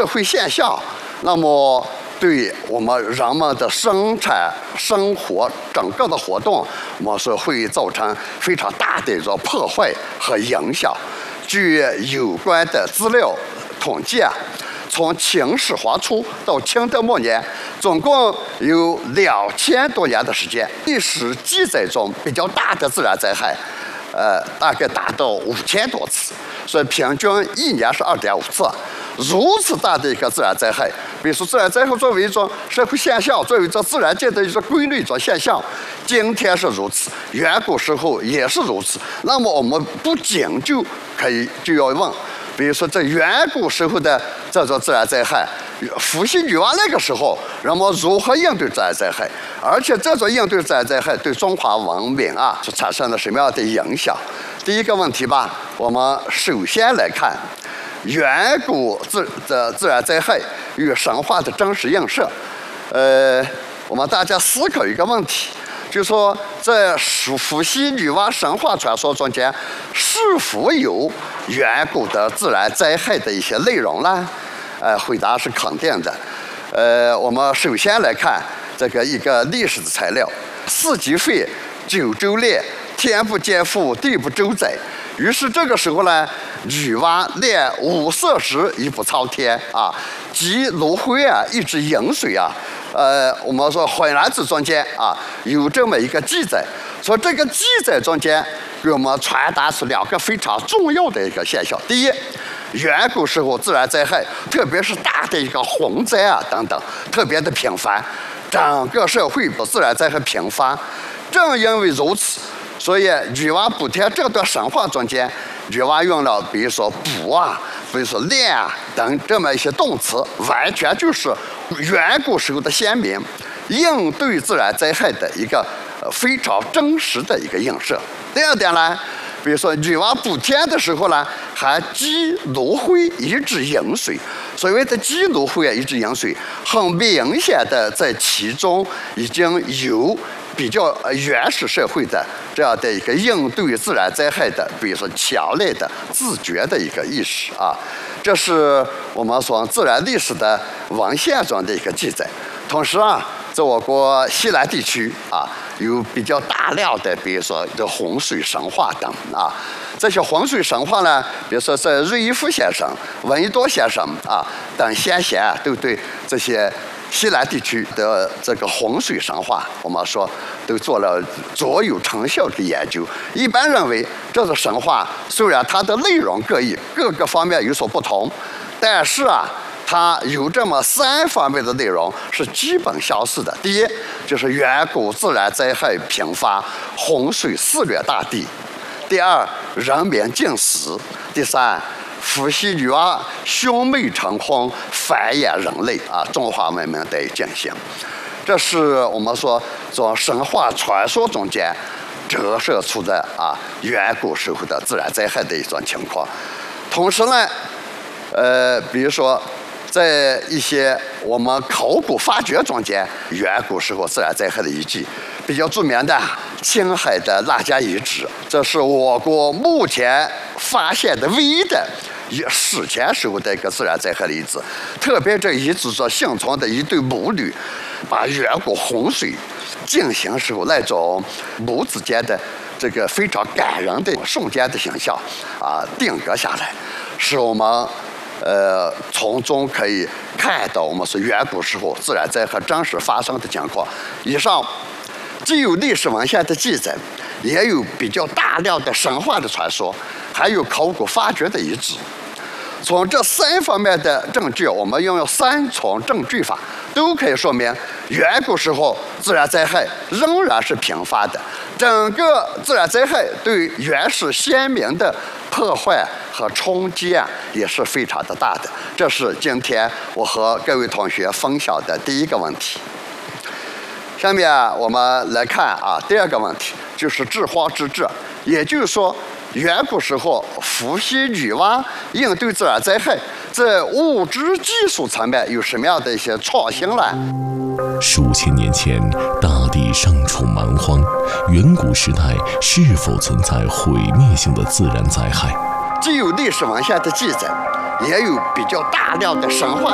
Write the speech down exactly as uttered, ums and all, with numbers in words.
社会现象，那么对我们人们的生产生活整个的活动，我们说会造成非常大的一个破坏和影响。据有关的资料统计啊，从秦始皇初到清代末年，总共有两千多年的时间。历史记载中比较大的自然灾害，呃，大概达到五千多次，所以平均一年是二点五次。如此大的一个自然灾害，比如说自然灾害作为一种社会现象，作为一种自然界的一种规律、一种现象，今天是如此，远古时候也是如此。那么我们不仅就可以就要问，比如说在远古时候的这种自然灾害，伏羲、女娲那个时候，人们如何应对自然灾害？而且这种应对自然灾害对中华文明啊，是产生了什么样的影响？第一个问题吧，我们首先来看远古自的自然灾害与神话的真实映射。呃，我们大家思考一个问题，就是说在伏羲、女娲神话传说中间，是否有远古的自然灾害的一些内容呢？呃，回答是肯定的。呃，我们首先来看这个一个历史的材料：四极废，九州裂，天不兼覆，地不周载。于是这个时候呢，女娲炼五色石以补苍天啊，及炉灰啊，一直饮水啊。呃，我们说《淮南子》中间啊有这么一个记载，说这个记载中间给我们传达出两个非常重要的一个现象：第一，远古时候自然灾害，特别是大的一个洪灾啊等等，特别的频繁，整个社会的自然灾害频发。正因为如此，所以女娲补天这段神话中间，女娲用了比如说补啊，比如说炼啊等这么一些动词，完全就是远古时候的先民应对自然灾害的一个非常真实的一个映射。第二点呢，比如说女娲补天的时候呢，还积炉灰以止饮水。所谓的积炉灰啊以止饮水，很明显的在其中已经有比较原始社会的这样的一个应对自然灾害的，比如说强烈的自觉的一个意识啊，这是我们说自然历史的文献中的一个记载。同时啊，在我国西南地区啊，有比较大量的，比如说这洪水神话等啊。这些洪水神话呢，比如说是瑞一夫先生、闻一多先生啊等先贤啊，都对这些西南地区的这个洪水神话，我们说都做了卓有成效的研究。一般认为，这个神话虽然它的内容各异，各个方面有所不同，但是啊，它有这么三方面的内容是基本相似的。第一，就是远古自然灾害频发，洪水肆虐大地；第二，人民尽死；第三，伏羲、女娲兄妹成婚，繁衍人类啊，中华文明得以进行。这是我们说从神话传说中间折射出的啊远古时候的自然灾害的一种情况。同时呢，呃，比如说在一些我们考古发掘中间，远古时候自然灾害的遗迹，比较著名的青海的腊家遗址，这是我国目前发现的唯一的史前时候的一个自然灾害的遗址。特别这遗址所幸存的一对母女，把远古洪水进行时候那种母子间的这个非常感人的瞬间的形象啊定格下来，使我们呃从中可以看到我们是远古时候自然灾害真实发生的情况。以上既有历史文献的记载，也有比较大量的神话的传说，还有考古发掘的遗址。从这三方面的证据，我们用三重证据法，都可以说明远古时候自然灾害仍然是频发的。整个自然灾害对原始先民的破坏和冲击啊，也是非常的大的。这是今天我和各位同学分享的第一个问题。下面我们来看啊，第二个问题就是治荒之治，也就是说，远古时候伏羲、女娲应对自然灾害，在物质技术层面有什么样的一些创新呢？ 数千年前，大地尚处蛮荒，远古时代是否存在毁灭性的自然灾害？ 既有历史文献的记载，也有比较大量的神话